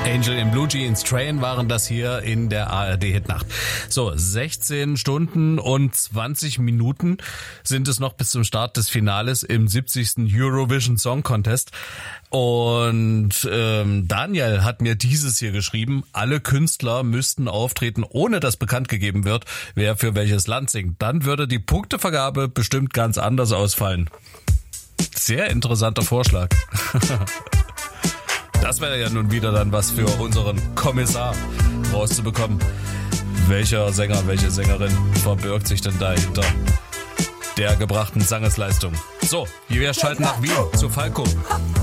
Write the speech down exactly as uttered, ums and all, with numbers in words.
Angel in Blue Jeans Train waren das hier in der A R D-Hitnacht. So, sechzehn Stunden und zwanzig Minuten sind es noch bis zum Start des Finales im siebzigsten Eurovision Song Contest. Und ähm, Daniel hat mir dieses hier geschrieben, alle Künstler müssten auftreten, ohne dass bekannt gegeben wird, wer für welches Land singt. Dann würde die Punktevergabe bestimmt ganz anders ausfallen. Sehr interessanter Vorschlag. Das wäre ja nun wieder dann was für unseren Kommissar rauszubekommen. Welcher Sänger, welche Sängerin verbirgt sich denn dahinter der gebrachten Sangesleistung? So, wir schalten nach Wien zu Falco.